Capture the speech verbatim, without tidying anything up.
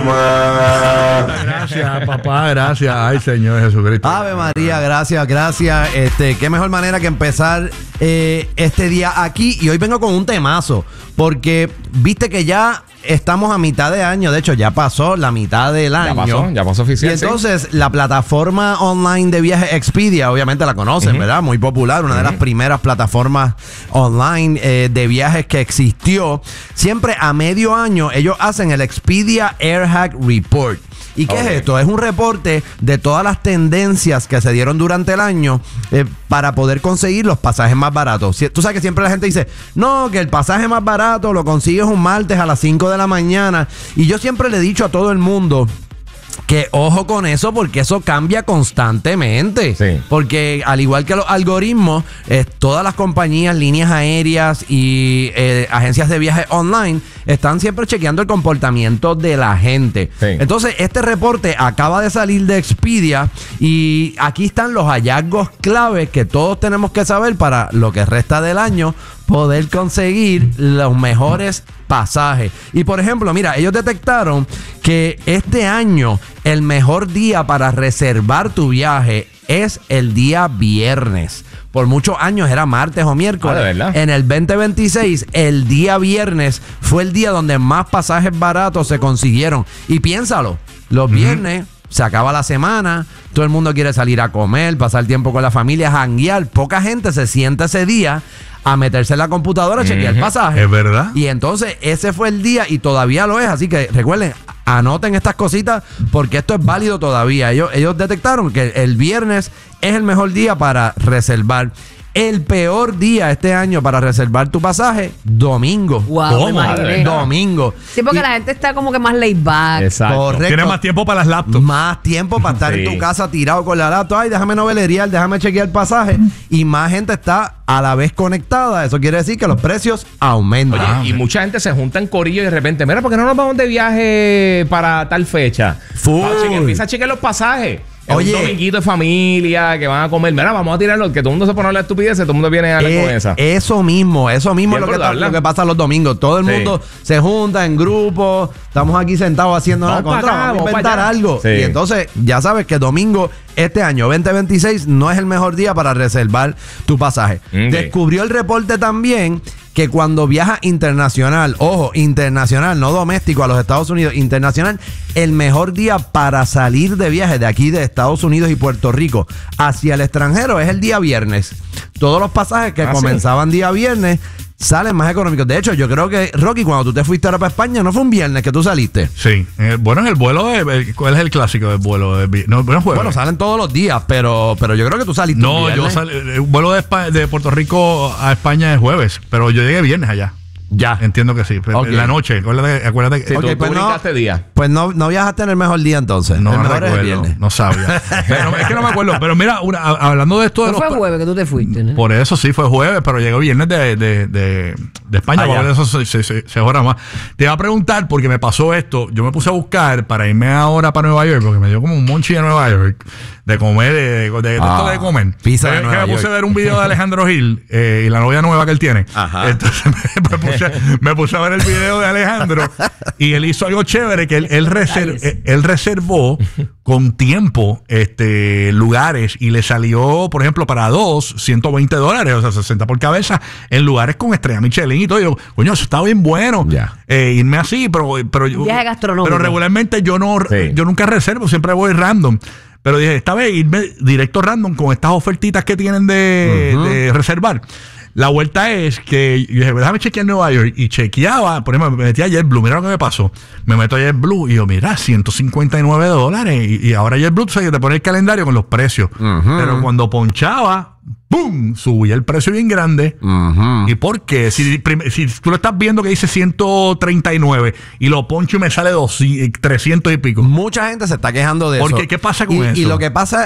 mamá. Gracias, papá, gracias. Ay, Señor Jesucristo. Ave María, gracias, gracias. Este, qué mejor manera que empezar eh, este día aquí. Y hoy vengo con un temazo, porque viste que ya estamos a mitad de año. De hecho, ya pasó la mitad del año. Ya pasó, ya pasó oficial. Y entonces, sí, la plataforma online de viajes Expedia, obviamente la conocen, uh-huh. ¿verdad? Muy popular, una uh-huh. de las primeras plataformas online eh, de viajes que existió. Siempre a medio año, ellos hacen el Expedia AirHack Report. ¿Y qué okay. es esto? Es un reporte de todas las tendencias que se dieron durante el año eh, para poder conseguir los pasajes más baratos. Tú sabes que siempre la gente dice, no, que el pasaje más barato lo consigues un martes a las cinco de la mañana. Y yo siempre le he dicho a todo el mundo que ojo con eso, porque eso cambia constantemente. Sí. Porque al igual que los algoritmos, eh, todas las compañías, líneas aéreas y eh, agencias de viajes online están siempre chequeando el comportamiento de la gente. Sí. Entonces, este reporte acaba de salir de Expedia y aquí están los hallazgos claves que todos tenemos que saber para lo que resta del año poder conseguir los mejores pasajes. Y por ejemplo, mira, ellos detectaron que este año el mejor día para reservar tu viaje es el día viernes. Por muchos años era martes o miércoles. Ah, ¿de verdad? En el veinte veintiséis, el día viernes fue el día donde más pasajes baratos se consiguieron. Y piénsalo, los uh-huh. viernes se acaba la semana, todo el mundo quiere salir a comer, pasar tiempo con la familia, janguear. Poca gente se sienta ese día a meterse en la computadora a chequear el pasaje. Es verdad. Y entonces ese fue el día y todavía lo es. Así que recuerden, anoten estas cositas porque esto es válido todavía. Ellos, ellos detectaron que el viernes es el mejor día para reservar. El peor día este año para reservar tu pasaje, domingo. Wow, domingo. Sí, porque y, la gente está como que más laid back. Exacto. Correcto. Tiene más tiempo para las laptops. Más tiempo para estar sí. en tu casa tirado con la laptop. Ay, déjame novelerear, déjame chequear el pasaje. Y más gente está a la vez conectada. Eso quiere decir que los precios aumentan. Oye, ah, y mucha gente se junta en corillo y de repente, mira, ¿por qué no nos vamos de viaje para tal fecha? Full. Empieza a chequear los pasajes. Es Oye, un dominguito de familia que van a comer. Mira, vamos a tirarlo, que todo el mundo se pone a la estupidez, todo el mundo viene a la eh, con esa. Eso mismo, eso mismo es lo que, ta, lo que pasa los domingos. Todo el sí. mundo se junta en grupo, estamos aquí sentados haciendo nada contra, acá, vamos a inventar algo. Sí. Y entonces, ya sabes que domingo, este año veinte veintiséis, no es el mejor día para reservar tu pasaje. Okay. Descubrió el reporte también que cuando viaja internacional, ojo, internacional, no doméstico a los Estados Unidos, internacional, el mejor día para salir de viaje de aquí de Estados Unidos y Puerto Rico hacia el extranjero es el día viernes. Todos los pasajes que ah, comenzaban ¿sí? día viernes salen más económicos. De hecho, yo creo que, Rocky, cuando tú te fuiste ahora para España, ¿no fue un viernes que tú saliste? Sí. Eh, bueno, en el vuelo, de, el, ¿cuál es el clásico del vuelo? De, no, bueno, bueno, salen todos los días, pero, pero yo creo que tú saliste No, un viernes. yo salí, el vuelo de, España, de Puerto Rico a España es jueves, pero yo llegué viernes allá. Ya. Entiendo que sí. Okay. En la noche. Acuérdate, acuérdate que... Sí, okay, tú, pues, tú no, día. pues no, no viajaste en el mejor día entonces. No el me mejor recuerdo, es el viernes. No sabía. Pero, es que no me acuerdo. Pero mira, una, hablando de esto de no los... fue jueves que tú te fuiste, ¿no? Por eso sí fue jueves, pero llegó viernes de, de, de, de España. Por eso se, se, se, se jora más. Te iba a preguntar, porque me pasó esto. Yo me puse a buscar para irme ahora para Nueva York, porque me dio como un monchi de Nueva York. De comer, de, de, de, ah, de, de comer. Pizza de que Nueva me puse York. a ver un video de Alejandro Gil eh, y la novia nueva que él tiene. Ajá. Entonces me, me, puse, me puse a ver el video de Alejandro y él hizo algo chévere que él, él, reser, él reservó con tiempo este lugares y le salió, por ejemplo, para dos, ciento veinte dólares, o sea, sesenta por cabeza, en lugares con estrella Michelin y todo. Y yo, coño, eso está bien bueno. Yeah. Eh, irme así, pero, pero, yo, viaje gastronómico. Pero regularmente yo no, sí. yo nunca reservo, siempre voy random. Pero dije, esta vez irme directo random con estas ofertitas que tienen de, uh-huh. de reservar. La vuelta es que yo dije, déjame chequear Nueva York. Y chequeaba, por ejemplo, me metí a JetBlue. Mira lo que me pasó. Me meto a JetBlue y yo, mira, ciento cincuenta y nueve dólares. Y, y ahora JetBlue, sé que te pone el calendario con los precios. Uh-huh. Pero cuando ponchaba, ¡pum! Subía el precio bien grande. Uh-huh. ¿Y por qué? Si, si tú lo estás viendo que dice ciento treinta y nueve y lo poncho y me sale dos, trescientos y pico. Mucha gente se está quejando de Porque, eso. ¿qué pasa con y, eso? Y lo que pasa